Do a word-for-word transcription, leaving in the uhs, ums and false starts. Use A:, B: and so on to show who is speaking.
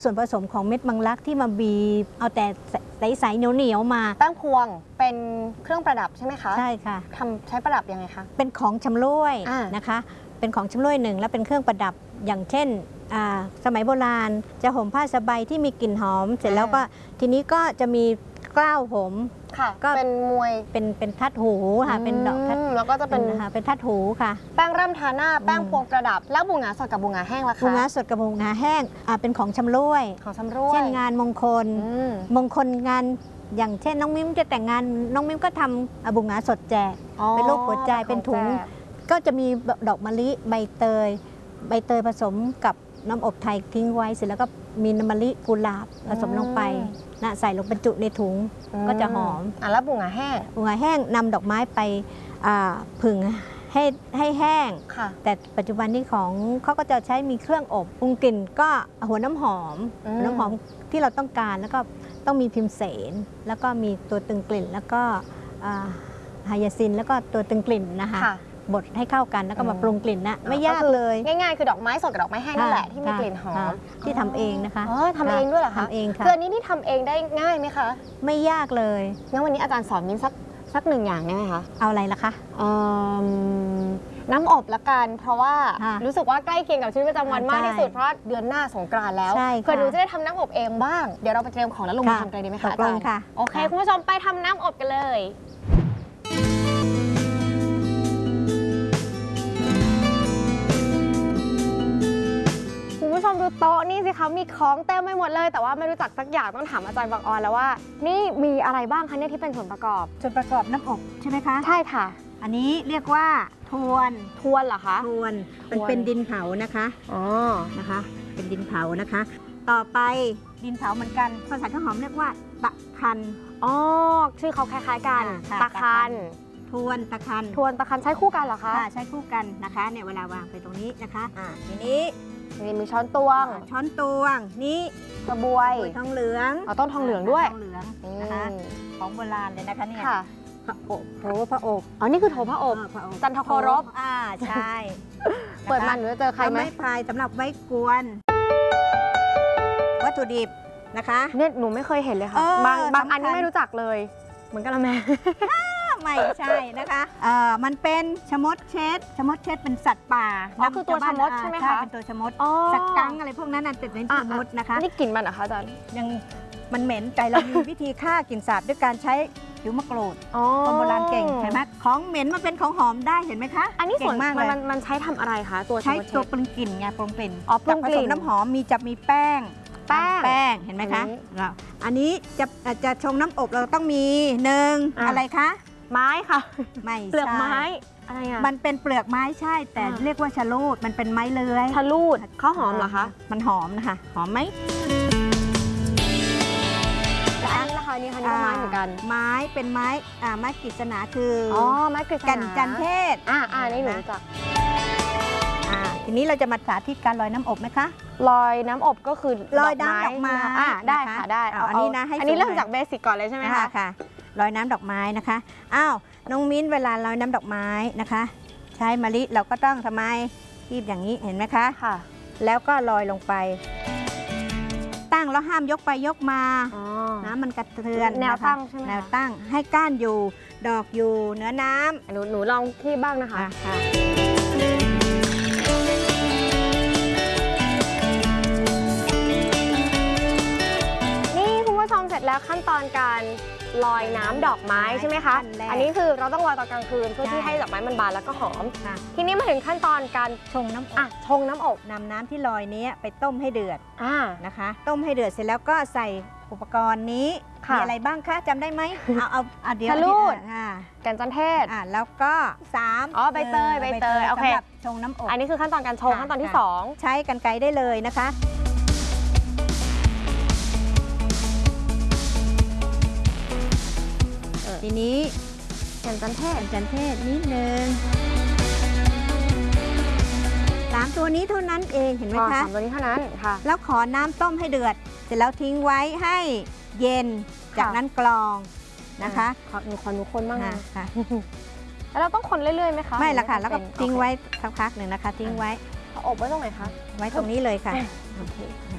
A: ส่วนผสมของเม็ดมังลักที่มาบีบเอาแต่ใสๆเหนียวๆมา
B: แป้งพวงเป็นเครื่องประดับใช่ไหมคะ
A: ใช่ค่ะ
B: ทำใช้ประดับยังไงคะ
A: เป็นของชำร่วย
B: ะ
A: นะคะเป็นของชำร่วยหนึ่งและเป็นเครื่องประดับอย่างเช่นสมัยโบราณจะห่มผ้าสบายที่มีกลิ่นหอมเสร็จแล้วก็ทีนี้ก็จะมีกล้าวผม
B: ก็เป็นมวย
A: เป็นเป็นทัดหูค่ะเป็นดอกทัด
B: แล้วก็จะเป็น
A: เป็นทัดหูค่ะ
B: แป้งร่ำทาหน้าแป้งพวงประดับแล้วบูงาสดกับบูงาแห้งล่ะคะ
A: บูงาสดกับบูงาแห้งเป็นของชำร่วย
B: ของชำร่วย
A: เช่นงานมงคลมงคลงานอย่างเช่นน้องมิ้มจะแต่งงานน้องมิ้มก็ทำบูงาสดแจกเป็นรูปหัวใจเป็นถุงก็จะมีดอกมะลิใบเตยใบเตยผสมกับน้ำอบไทยทิ้งไว้เสร็จแล้วก็มีน้ำมะลิกุหลาบผสมลงไปนะใส่ลงบรรจุในถุงก็จะหอม
B: อ่ะแล้วบูงาแห้ง
A: บูงาแห้งนำดอกไม้ไปผึ่งให้ให้แห้งแต่ปัจจุบันนี้ของเขาก็จะใช้มีเครื่องอบปรุงกลิ่นก็หัวน้ำหอมหัวน้ำหอมที่เราต้องการแล้วก็ต้องมีพิมเสนแล้วก็มีตัวตึงกลิ่นแล้วก็ไฮยาซินแล้วก็ตัวตึงกลิ่นนะคะบดให้เข้ากันแล้วก็มาปรุงกลิ่นนะไม่ยากเลย
B: ง่ายๆคือดอกไม้สดกับดอกไม้แห้งนั่นแหละที่มีกลิ่นหอม
A: ที่ทำเองนะคะ
B: อ๋อทำเองด้วยเหรอคะ
A: ทำเองค่ะ
B: คืออันนี้ที่ทำเองได้ง่ายไหมคะ
A: ไม่ยากเลย
B: งั้นวันนี้อาจารย์สอนมิ้นสักสักหนึ่งอย่างได้ไหมคะ
A: เอาอะไรล่ะคะ
B: น้ำอบละกันเพราะว่ารู้สึกว่าใกล้เคียงกับชีวิตประจำวันมากที่สุดเพราะเดือนหน้าสงกรานต์แล้วเพื่อหนูจะได้ทำน้ำอบเองบ้างเดี๋ยวเราไปเตรียมของแล้วลงมือทำกันดีไหมคะอาจารย์โอเคคุณผู้ชมไปทำน้ำอบกันเลยคุณผู้ชมดูโต๊ะนี่สิคะมีของเต็มไปหมดเลยแต่ว่าไม่รู้จักสักอย่างต้องถามอาจารย์บางออนแล้วว่านี่มีอะไรบ้างคะเนี่ยที่เป็นส่วนประกอบ
A: ส่วนประกอบน้ำอบใช่ไหมคะ
B: ใช่ค่ะ
A: อันนี้เรียกว่าทวน
B: ทวนเหรอคะ
A: ทวนมันเป็นดินเผานะคะ
B: อ๋อ
A: นะคะเป็นดินเผานะคะ ต่อไปดินเผาเหมือนกันภาษาข้าวหอมเรียกว่าตะคัน
B: อ๋อชื่อเขาคล้ายๆกันตะคัน
A: ทวนตะคัน
B: ทวนตะคันใช้คู่กันเหรอคะ
A: ใช้คู่กันนะคะเนี่ยเวลาวางไปตรงนี้นะคะอ่าทีนี้
B: นี่มีช้อนตวง
A: ช้อนตวงนี่
B: กระบวย
A: ทองเหลือง
B: เอาต้นทองเหลืองด้วย
A: ทองเหลืองนะคะของโบราณเลยนะคะเนี่ยพระอบโถพระอบ
B: อ๋อนี่คือโถพระอบจันทโครบ
A: อ่าใช่
B: เปิดมันหนูจะเจอใครไหม
A: ไม้พายสำหรับไว้กวนวัตถุดิบนะคะ
B: เนี่ยหนูไม่เคยเห็นเลยค่ะบางบางอันนี่ไม่รู้จักเลยเหมือนกะละแม
A: ไม่ใช่นะคะเอ่อมันเป็นชะมดเช็ดชะมดเช็ดเป็นสัตว์ป่า
B: อ๋อคือตัวชะมดใช่ไหมคะ
A: เป็นตัวชะมดสัตว์กังอะไรพวกนั้นติดในชะมดนะคะ
B: นี่กลิ่นมันเหรอคะอาจารย์
A: ยังมันเหม็นแต่เรามีวิธีฆ่ากลิ่นสาบด้วยการใช้ผิวมะกรูดคนโบราณเก่งเห็นไหมของเหม็นมันเป็นของหอมได้เห็นไหมคะ
B: อันนี้ส่วนมากเลยมันใช้ทำอะไรคะตัว
A: ใช้ตัวปรุงกลิ่นไงปรุงกลิ่นจากผสมน้ำหอมมีจะมีแป้ง
B: แป้ง
A: แป้งเห็นไหมคะเราอันนี้จะจะชงน้ำอบเราต้องมีหนึ่งอะไรคะ
B: ไม้ค่ะ
A: ไม่
B: เปลือกไม้อะไรอ่ะ
A: มันเป็นเปลือกไม้ใช่แต่เรียกว่าชะลูดมันเป็นไม้เลื้อย
B: ชะลูดข้าวหอมเหรอคะ
A: มันหอมนะคะหอมไหม
B: แล้วอันนี้ล่ะคะนี่ค่ะนี่ก็ไม้เหมือนกัน
A: ไม้เป็นไม้อ่าไม้กฤษณาคือ
B: อ๋อไม้กฤษณา
A: กันจันเทศ
B: อ่าอ่านี่หนูจัก
A: อ่าทีนี้เราจะมาสาธิตการลอยน้ำอบไหมคะ
B: ลอยน้ำอบก็คือ
A: ลอยน้ำดอกไม้
B: อ่าได้ค่ะได้
A: เอาอันนี้นะให้
B: อันนี้เริ่มจากเบสิกก่อนเลยใช่ไหมคะ
A: ค่ะลอยน้ำดอกไม้นะคะอ้าวน้องมิ้นเวลาลอยน้ำดอกไม้นะคะใช้มะลิเราก็ต้องทำไมคีบอย่างนี้เห็นไหมคะ
B: ค่ะ
A: แล้วก็ลอยลงไปตั้งแล้วห้ามยกไปยกมาน้ำมันกระเทือน
B: แนวตั้งใช่ไหม
A: แนวตั้งให้ก้านอยู่ดอกอยู่เนื้อน้
B: ำหนูหนูลองคีบบ้างนะคะ
A: ค่ะ
B: นี่คุณผู้ชมเสร็จแล้วขั้นตอนการลอยน้ำดอกไม้ใช่ไหมคะอันนี้คือเราต้องลอยตอนกลางคืนเพื่อที่ให้ดอกไม้มันบานแล้วก็หอมทีนี้มาถึงขั้นตอนการ
A: ชงน้ำ
B: อ่ะชงน้ำอบ
A: นำน้ำที่ลอยนี้ไปต้มให้เดือดนะคะต้มให้เดือดเสร็จแล้วก็ใส่อุปกรณ์นี้มีอะไรบ้างคะจำได้ไหมเอาเอาเอาเดี๋ยว
B: ชะลูด
A: แก่
B: นจันเทศ
A: อ่ะแล้วก็สาม
B: อ๋อใบเตยใบเตยโอเค
A: สำหรับชงน้ำอบ
B: อันนี้คือขั้นตอนการชงขั้นตอนที่สอง
A: ใช้กรรไกรได้เลยนะคะทีนี้
B: แก่นจันเทศ
A: จันเทศนิดนึงสามตัวนี้เท่านั้นเองเห็นไหมคะ
B: สามตัวนี้เท่านั้นค่ะ
A: แล้วขอน้ำต้มให้เดือดเสร็จแล้วทิ้งไว้ให้เย็นจากนั้นกรองนะคะ
B: ขอหนูขอหนูคนบ้าง
A: ค่ะ
B: แล้วเราต้องคนเรื่อยๆไหมคะ
A: ไม่ละค่ะแล้วก็ทิ้งไว้สักพักหนึ่งนะคะทิ้งไว้
B: อบไว้ตรงไหนคะ
A: ไว้ตรงนี้เลยค่ะ